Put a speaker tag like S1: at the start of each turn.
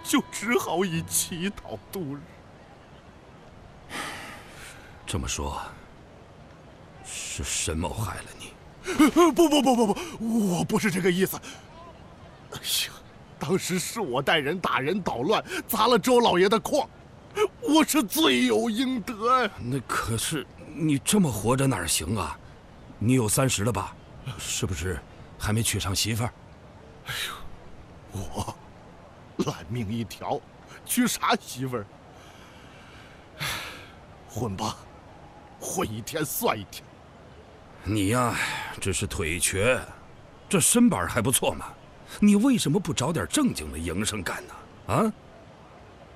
S1: 就只好以乞讨度日。
S2: 这么说，是沈某害了你？
S1: 不，我不是这个意思。哎呀，当时是我带人打人捣乱，砸了周老爷的矿，我是罪有应得呀。
S2: 那可是你这么活着哪行啊？你有30了吧？是不是还没娶上媳妇儿？
S1: 哎呦，我烂命一条，娶啥媳妇儿？混吧，混一天算一天。
S2: 你呀，只是腿瘸，这身板还不错嘛。你为什么不找点正经的营生干呢？啊？